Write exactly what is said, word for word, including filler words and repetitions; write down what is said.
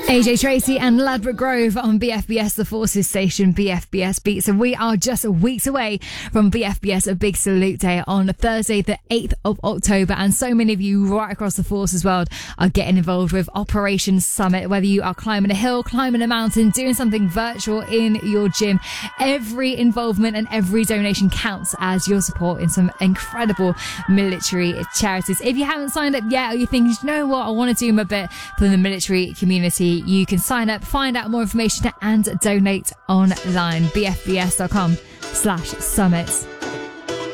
A J Tracy and Ladbroke Grove on B F B S, the Forces station, B F B S Beats. And we are just weeks away from B F B S, a big salute day on Thursday, the eighth of October. And so many of you right across the Forces world are getting involved with Operation Summit. Whether you are climbing a hill, climbing a mountain, doing something virtual in your gym, every involvement and every donation counts as your support in some incredible military charities. If you haven't signed up yet, or you think, you know what, I want to do my bit for the military community, you can sign up, find out more information and donate online. B F B S dot com slash summit.